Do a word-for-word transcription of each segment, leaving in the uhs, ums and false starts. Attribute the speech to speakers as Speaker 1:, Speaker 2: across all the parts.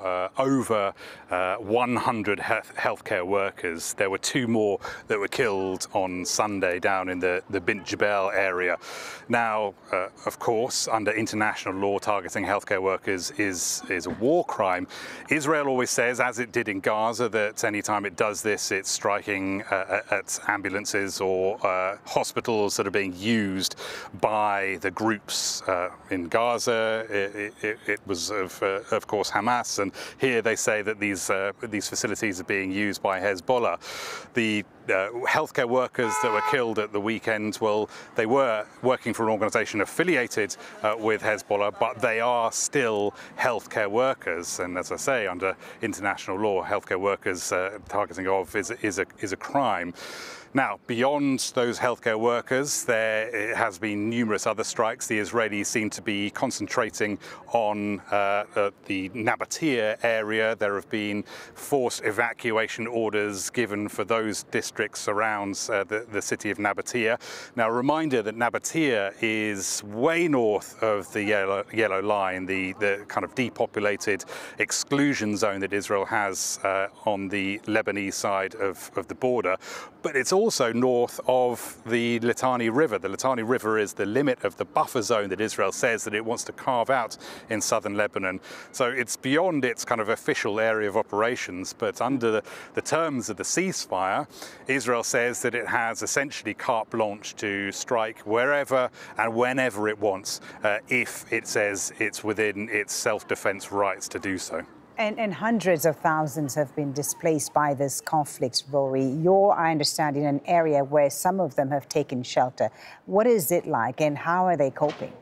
Speaker 1: uh, over uh, one hundred health healthcare workers. There were two more that were killed on Sunday down in the, the Bint Jbeil area. Now, uh, of course, under international law, targeting healthcare workers is, is a war crime. Israel always says, as it did in Gaza, that anytime it does this, it's striking uh, at ambulances or uh, hospitals that are being used by the groups uh, in Gaza. It, it, it was, of, uh, of course, Hamas, and here they say that these uh, these facilities are being used by Hezbollah. The uh, healthcare workers that were killed at the weekend, well, they were working for an organisation affiliated uh, with Hezbollah, but they are still healthcare workers. And as I say, under international law, healthcare workers uh, targeting of is, is, a, is a crime. Now, beyond those healthcare workers, there has been numerous other strikes. The Israelis seem to be concentrating on uh, uh, the Nabatea area. There have been forced evacuation orders given for those districts around uh, the, the city of Nabatea. Now, a reminder that Nabatea is way north of the yellow, yellow line, the, the kind of depopulated exclusion zone that Israel has uh, on the Lebanese side of, of the border. But it's also north of the Litani River. The Litani River is the limit of the buffer zone that Israel says that it wants to carve out in southern Lebanon. So it's beyond its kind of official area of operations, but under the, the terms of the ceasefire, Israel says that it has essentially carte blanche to strike wherever and whenever it wants, uh, if it says it's within its self-defense rights to do so.
Speaker 2: And, and hundreds of thousands have been displaced by this conflict, Rory. You're, I understand, in an area where some of them have taken shelter. What is it like and how are they coping?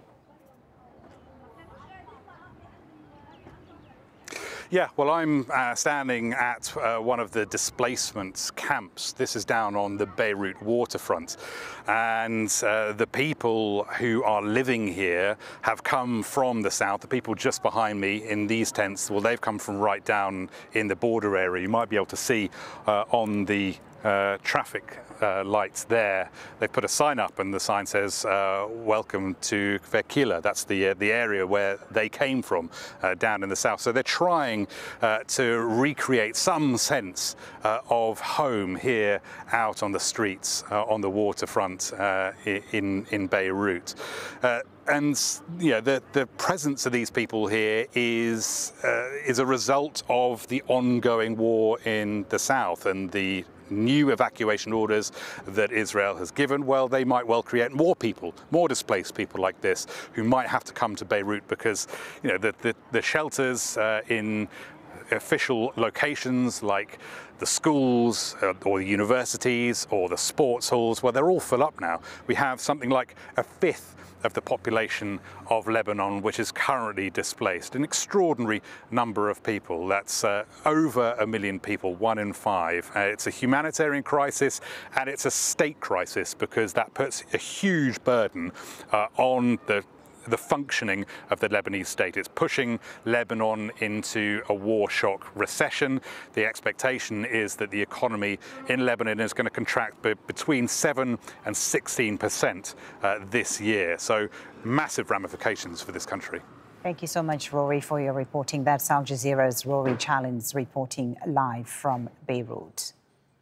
Speaker 1: Yeah, well, I'm uh, standing at uh, one of the displacement camps. This is down on the Beirut waterfront. And uh, the people who are living here have come from the south. The people just behind me in these tents, well, they've come from right down in the border area. You might be able to see uh, on the Uh, traffic uh, lights there. They've put a sign up and the sign says, uh, welcome to Kfar. That's the, uh, the area where they came from uh, down in the south. So they're trying uh, to recreate some sense uh, of home here out on the streets, uh, on the waterfront uh, in, in Beirut. Uh, And you know, the, the presence of these people here is, uh, is a result of the ongoing war in the south and the new evacuation orders that Israel has given. Well, they might well create more people, more displaced people like this, who might have to come to Beirut because you know, the, the, the shelters uh, in official locations like the schools uh, or the universities or the sports halls, well, they're all full up now. We have something like a fifth of the population of Lebanon, which is currently displaced. An extraordinary number of people. That's uh, over a million people, one in five. Uh, it's a humanitarian crisis and it's a state crisis because that puts a huge burden uh, on the the functioning of the Lebanese state. It's pushing Lebanon into a war shock recession. The expectation is that the economy in Lebanon is going to contract be between seven and sixteen percent uh, this year. So massive ramifications for this country.
Speaker 2: Thank you so much, Rory, for your reporting. That's Al Jazeera's Rory Challens reporting live from Beirut.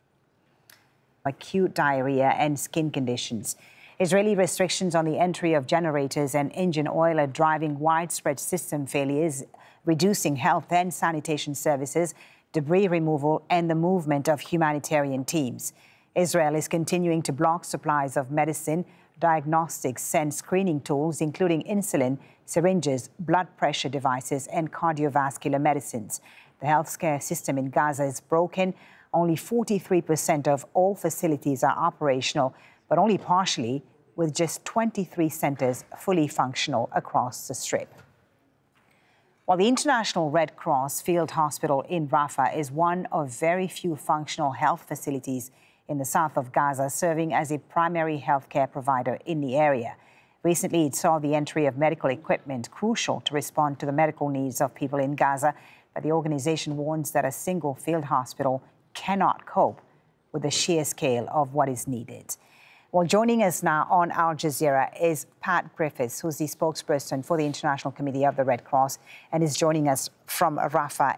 Speaker 2: Acute diarrhea and skin conditions. Israeli restrictions on the entry of generators and engine oil are driving widespread system failures, reducing health and sanitation services, debris removal, and the movement of humanitarian teams. Israel is continuing to block supplies of medicine, diagnostics, and screening tools, including insulin, syringes, blood pressure devices, and cardiovascular medicines. The healthcare system in Gaza is broken. Only forty-three percent of all facilities are operational, but only partially, with just twenty-three centres fully functional across the Strip. While the International Red Cross Field Hospital in Rafah is one of very few functional health facilities in the south of Gaza, serving as a primary healthcare provider in the area. Recently, it saw the entry of medical equipment crucial to respond to the medical needs of people in Gaza, but the organisation warns that a single field hospital cannot cope with the sheer scale of what is needed. Well, joining us now on Al Jazeera is Pat Griffiths, who's the spokesperson for the International Committee of the Red Cross, and is joining us from Rafah